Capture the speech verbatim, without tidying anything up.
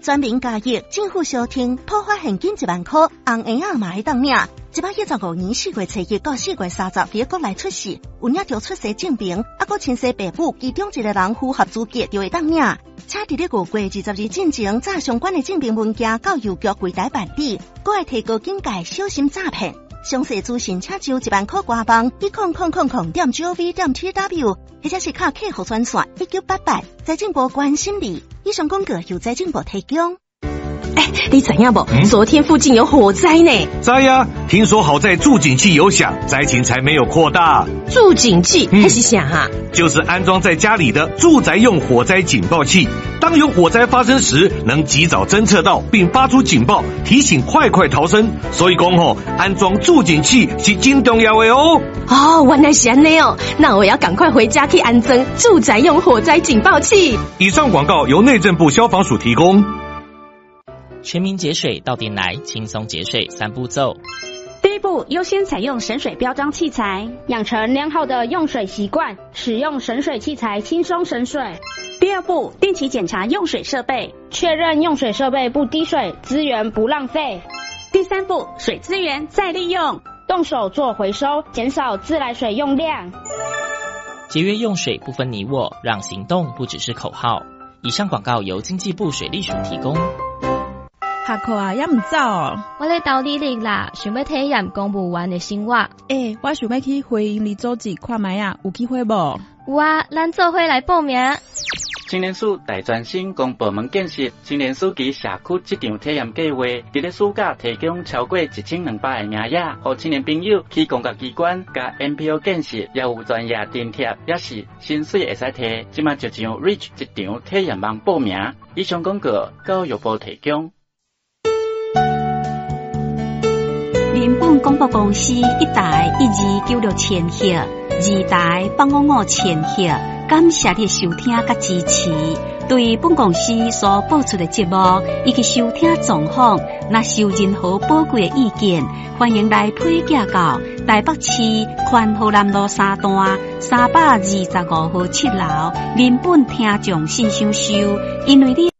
全民加益，政府小厅普发现金一万块，红婴仔嘛会当领。一百一十五年四月初一到四月三十，伫国内出世，有领着出生证明，啊，佮亲生爸母其中一个人符合资格就会当领。且伫咧五月二十日进前，早相关的证明文件到邮局柜台办理，佮会提高警戒，小心诈骗。详细资讯请就一万块官网一空空空空点 gov 点 tw， 或者是卡客户专线一九八八，财政部关心你。以上广告由财政部提供。 哎，你知影不？嗯、昨天附近有火灾呢。 知呀，听说好在助警器有响，灾情才没有扩大。 助警器还是啥啊？ 就是安装在家里的住宅用火灾警报器，当有火灾发生时，能及早侦测到并发出警报，提醒快快逃生。所以讲吼，安装助警器是真重要的哦。 哦，原来是安尼哦，那我要赶快回家去安装住宅用火灾警报器。 以上广告由内政部消防署提供。 全民节水到店来，轻松节水三步骤。 第一步，优先采用省水标章器材，养成良好的用水习惯，使用省水器材轻松省水。第二步，定期检查用水设备，确认用水设备不滴水，资源不浪费。第三步，水资源再利用，动手做回收，减少自来水用量。 节约用水不分你我，让行动不只是口号。以上广告由经济部水利署提供。 下课啊，也唔走哦。 我咧斗履历啦，想要体验公务员的生活。 诶、欸，我想要去回营里组织看卖啊，有机会无？ 有啊，咱做伙来报名。 青年署大专生公部门建设青年署及社区这场体验计划，伫咧暑假提供超过一千两百个名额，互青年朋友去公家机关、甲 N P O 建设，也有专业津贴，也是薪水会使摕。即马就上 Reach 这场体验网报名。以上广告教育部提供。 人本广播公司一台一二九六千赫，二台八五五千赫。感谢你收听甲支持。对本公司所播出的节目以及收听状况，若是有任何宝贵的意见，欢迎来推荐到台北市宽和南路三段三百二十五号七楼人本听众信箱收，因为你